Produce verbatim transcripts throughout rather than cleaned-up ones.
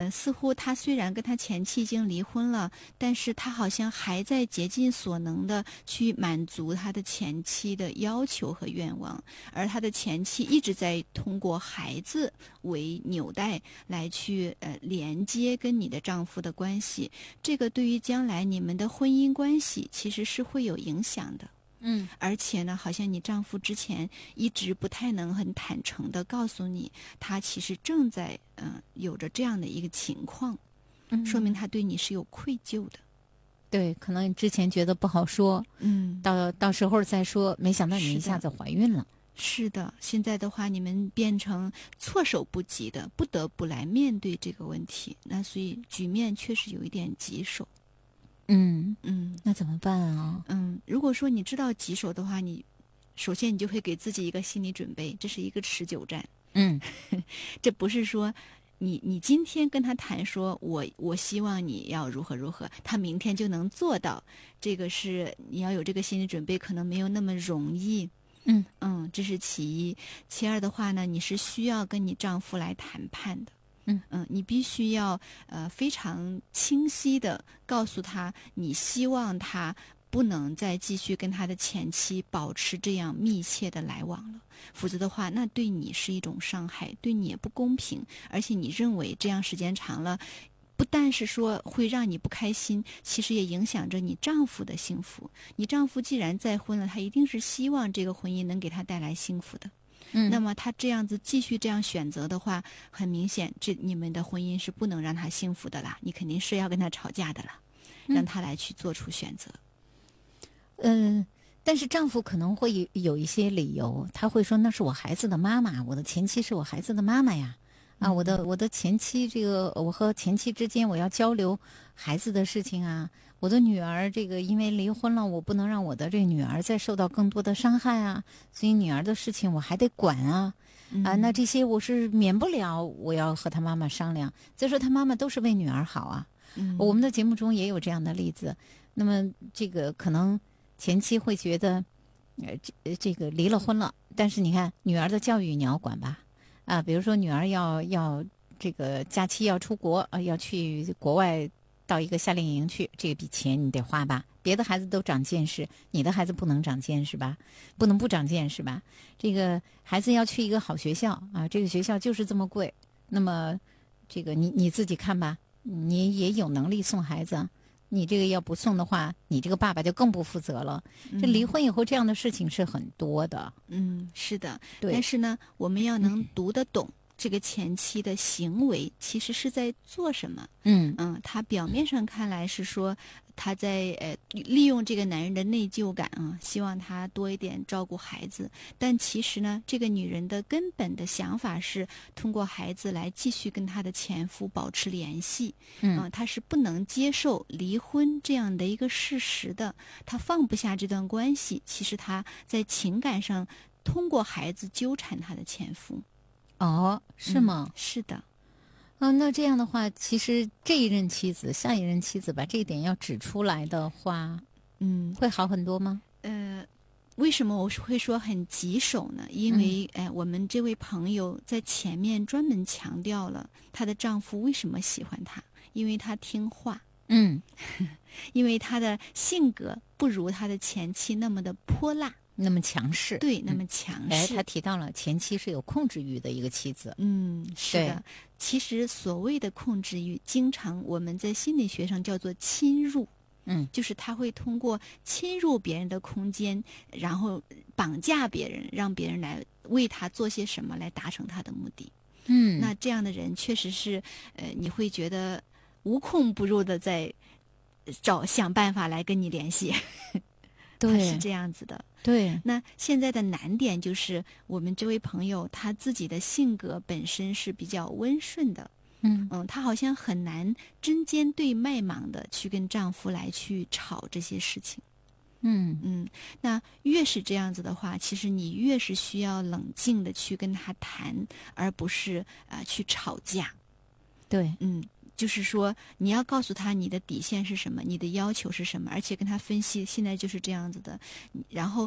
呃，似乎他虽然跟他前妻已经离婚了，但是他好像还在竭尽所能的去满足他的前妻的要求和愿望，而他的前妻一直在通过孩子为纽带来去呃连接跟你的丈夫的关系，这个对于将来你们的婚姻关系其实是会有影响的。 嗯， 而且呢，好像你丈夫之前一直不太能很坦诚地告诉你，他其实正在嗯、呃、有着这样的一个情况， 嗯说明他对你是有愧疚的。 对，可能之前觉得不好说， 嗯， 到到时候再说，没想到你是的一下子怀孕了。 是的，现在的话，你们变成措手不及的，不得不来面对这个问题。那所以局面确实有一点棘手。 嗯嗯那怎么办啊？ 嗯，如果说你知道棘手的话，你首先你就会给自己一个心理准备，这是一个持久战。 嗯这不是说你你今天跟他谈说我我希望你要如何如何，他明天就能做到，这个是你要有这个心理准备，可能没有那么容易。 嗯嗯，这是其一。其二的话呢，你是需要跟你丈夫来谈判的。 嗯嗯，你必须要呃非常清晰的告诉他，你希望他不能再继续跟他的前妻保持这样密切的来往了，否则的话，那对你是一种伤害，对你也不公平，而且你认为这样时间长了，不但是说会让你不开心，其实也影响着你丈夫的幸福。你丈夫既然再婚了，他一定是希望这个婚姻能给他带来幸福的。 嗯， 那么他这样子继续这样选择的话，很明显，这你们的婚姻是不能让他幸福的啦，你肯定是要跟他吵架的啦，让他来去做出选择。 嗯、呃，但是丈夫可能会有一些理由，他会说那是我孩子的妈妈，我的前妻是我孩子的妈妈呀。啊，我的我的前妻，这个我和前妻之间我要交流孩子的事情啊。我的女儿这个因为离婚了，我不能让我的这个女儿再受到更多的伤害啊，所以女儿的事情我还得管啊。啊，那这些我是免不了，我要和她妈妈商量。再说她妈妈都是为女儿好啊。 嗯， 我们的节目中也有这样的例子。那么这个可能前妻会觉得，呃，这这个离了婚了，但是你看女儿的教育你要管吧。啊，比如说女儿要要这个假期要出国啊，要去国外到一个夏令营去，这笔钱你得花吧。别的孩子都长见识，你的孩子不能长见识吧？不能不长见识吧？这个孩子要去一个好学校啊，这个学校就是这么贵。那么这个你你自己看吧，你也有能力送孩子。你这个要不送的话，你这个爸爸就更不负责了。这离婚以后这样的事情是很多的。 嗯，是的。 对， 但是呢，我们要能读得懂这个前妻的行为其实是在做什么。 嗯嗯，他表面上看来是说他在呃利用这个男人的内疚感啊，希望他多一点照顾孩子，但其实呢，这个女人的根本的想法是通过孩子来继续跟她的前夫保持联系。 嗯、 呃，她是不能接受离婚这样的一个事实的，她放不下这段关系。其实她在情感上通过孩子纠缠她的前夫。 哦，是吗？ 嗯、是的。 啊，那这样的话，其实这一任妻子、下一任妻子把这一点要指出来的话， 嗯， 会好很多吗？ 呃，为什么我会说很棘手呢？因为， 嗯、 哎，我们这位朋友在前面专门强调了她的丈夫为什么喜欢她，因为她听话， 嗯， 因为她的性格不如她的前妻那么的泼辣。 那么强势， 对，那么强势。 哎，他提到了前妻是有控制欲的一个妻子。 嗯，是的。其实所谓的控制欲，经常我们在心理学上叫做侵入。 嗯， 就是他会通过侵入别人的空间，然后绑架别人，让别人来为他做些什么来达成他的目的。 嗯， 那这样的人确实是，呃，你会觉得无孔不入的在找想办法来跟你联系。 对， 是这样子的。 对， 那现在的难点就是我们这位朋友他自己的性格本身是比较温顺的。 嗯嗯，她好像很难针尖对麦芒的去跟丈夫来去吵这些事情。 嗯嗯，那越是这样子的话，其实你越是需要冷静的去跟他谈，而不是啊、呃、去吵架。 对， 嗯。就是说，你要告诉他你的底线是什么，你的要求是什么，而且跟他分析现在就是这样子的。然后，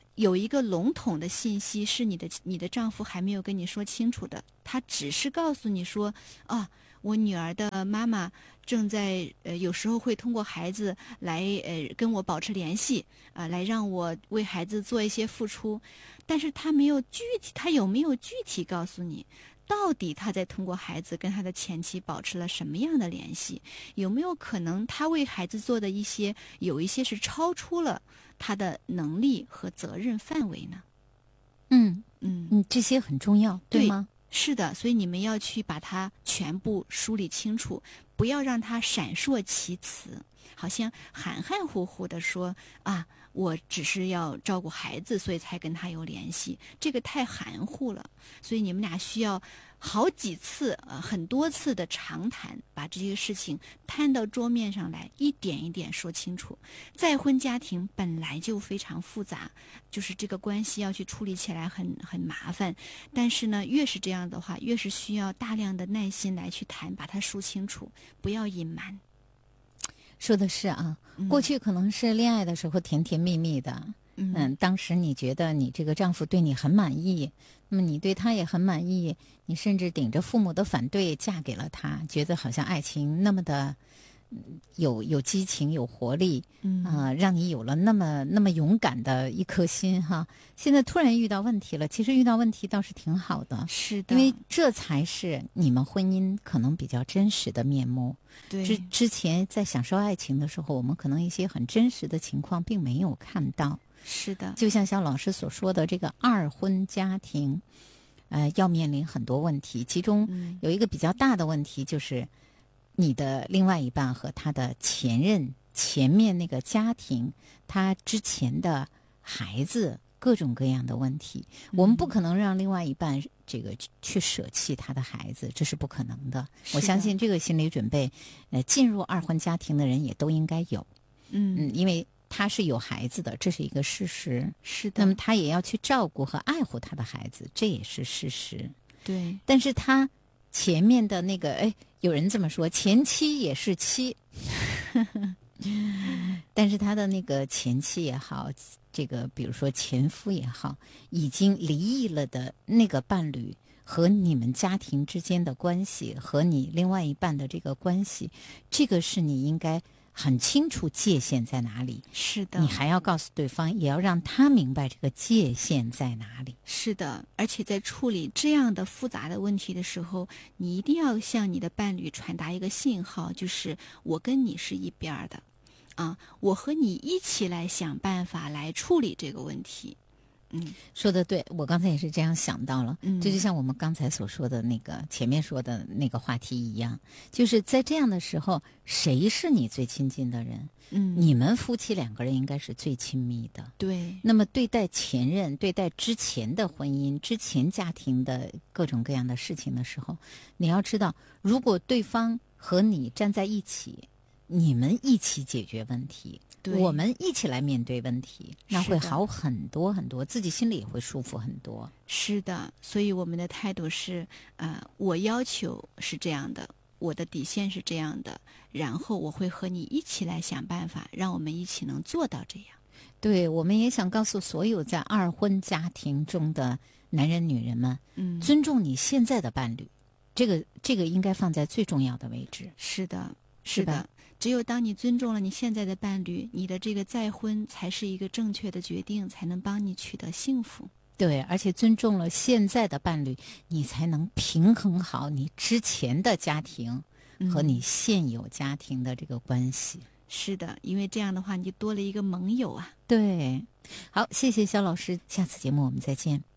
有一个笼统的信息是你的你的丈夫还没有跟你说清楚的，他只是告诉你说啊，我女儿的妈妈正在呃有时候会通过孩子来呃跟我保持联系啊、呃，来让我为孩子做一些付出，但是他没有具体，他有没有具体告诉你？到底他在通过孩子跟他的前妻保持了什么样的联系？有没有可能他为孩子做的一些有一些是超出了他的能力和责任范围呢？ 嗯嗯嗯，这些很重要，对吗？ 是的，所以你们要去把它全部梳理清楚，不要让它闪烁其词，好像含含糊糊的说啊，我只是要照顾孩子，所以才跟他有联系，这个太含糊了。所以你们俩需要好几次呃很多次的长谈，把这些事情摊到桌面上来，一点一点说清楚。再婚家庭本来就非常复杂，就是这个关系要去处理起来很很麻烦，但是呢越是这样的话，越是需要大量的耐心来去谈，把它说清楚，不要隐瞒。 说的是啊， 嗯过去可能是恋爱的时候甜甜蜜蜜的， 嗯嗯，当时你觉得你这个丈夫对你很满意，那么你对他也很满意，你甚至顶着父母的反对嫁给了他，觉得好像爱情那么的嗯有有激情有活力， 嗯啊、呃，让你有了那么那么勇敢的一颗心哈。现在突然遇到问题了，其实遇到问题倒是挺好的， 是的， 因为这才是你们婚姻可能比较真实的面目。 对之之前在享受爱情的时候，我们可能一些很真实的情况并没有看到。 是的， 就像肖老师所说的，这个二婚家庭，呃，要面临很多问题，其中嗯有一个比较大的问题，就是你的另外一半和他的前任前面那个家庭，他之前的孩子。各种各样的问题，我们不可能让另外一半这个去舍弃他的孩子，这是不可能的。 是的我相信这个心理准备，呃，进入二婚家庭的人也都应该有。 嗯嗯，因为他是有孩子的，这是一个事实。 是的， 那么他也要去照顾和爱护他的孩子，这也是事实。 对， 但是他前面的那个，哎，有人这么说，前妻也是妻。但是他的那个前妻也好，这个比如说前夫也好，已经离异了的那个伴侣和你们家庭之间的关系，和你另外一半的这个关系，这个是你应该很清楚界限在哪里。 是的， 你还要告诉对方，也要让他明白这个界限在哪里。 是的，而且在处理这样的复杂的问题的时候，你一定要向你的伴侣传达一个信号，就是我跟你是一边儿的。啊，我和你一起来想办法来处理这个问题。嗯， 说的对，我刚才也是这样想到了。 嗯， 这就像我们刚才所说的那个前面说的那个话题一样，就是在这样的时候，谁是你最亲近的人？ 嗯， 你们夫妻两个人应该是最亲密的。 对。 那么对待前任、对待之前的婚姻、之前家庭的各种各样的事情的时候，你要知道，如果对方和你站在一起，你们一起解决问题，我们一起来面对问题，那会好很多很多，自己心里也会舒服很多。 是的，所以我们的态度是，呃，我要求是这样的，我的底线是这样的，然后我会和你一起来想办法，让我们一起能做到这样。 对，我们也想告诉所有在二婚家庭中的男人女人们， 嗯， 尊重你现在的伴侣，这个这个应该放在最重要的位置。 是的， 是的。只有当你尊重了你现在的伴侣，你的这个再婚才是一个正确的决定，才能帮你取得幸福。 对，而且尊重了现在的伴侣，你才能平衡好你之前的家庭和你现有家庭的这个关系。 嗯、是的，因为这样的话，你就多了一个盟友啊。 对，好，谢谢肖老师，下次节目我们再见。